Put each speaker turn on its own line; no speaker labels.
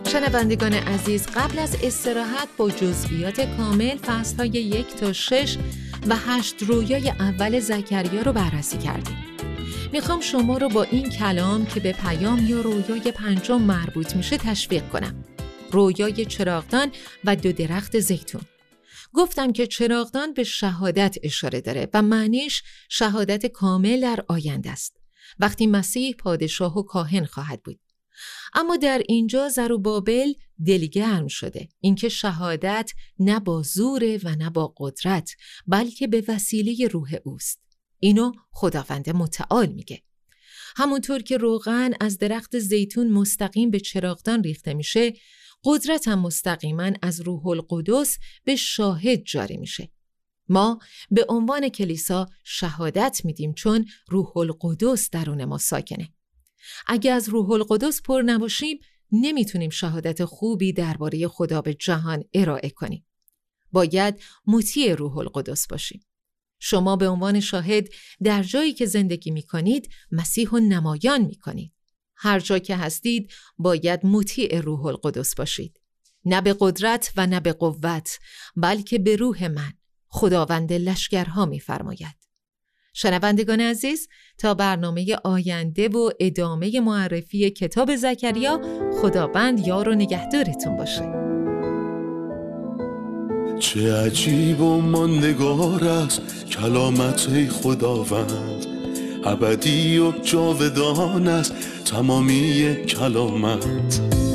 شنوندگان عزیز، قبل از استراحت با جزئیات کامل فصل‌های 1 تا 6 و 8 رویای اول زکریا رو بررسی کردیم. میخوام شما رو با این کلام که به پیام یا رویای 5 مربوط میشه تشویق کنم. رویای چراغدان و 2 درخت زیتون. گفتم که چراغدان به شهادت اشاره داره و معنیش شهادت کامل در آینده است، وقتی مسیح پادشاه و کاهن خواهد بود. اما در اینجا زروبابل دلگرم شده، اینکه شهادت نه با زور و نه با قدرت، بلکه به وسیله روح اوست. اینو خداوند متعال میگه. همونطور که روغن از درخت زیتون مستقیم به چراغدان ریخته میشه، قدرت هم مستقیما از روح القدس به شاهد جاری میشه. ما به عنوان کلیسا شهادت میدیم چون روح القدس درون ما ساکنه. اگه از روح القدس پر نباشیم، نمیتونیم شهادت خوبی درباره خدا به جهان ارائه کنیم. باید مطیع روح القدس باشیم. شما به عنوان شاهد در جایی که زندگی میکنید، مسیح رو نمایان میکنید. هر جا که هستید، باید مطیع روح القدس باشید. نه به قدرت و نه به قوت، بلکه به روح من، خداوند لشکرها میفرماید. شنوندگان عزیز، تا برنامه آینده و ادامه معرفی کتاب زکریا، خداوند یار و نگهدارتون باشه.
چه عجیب و ماندگار است کلامت ای خداوند، ابدی و جاودان است تمامی کلامت.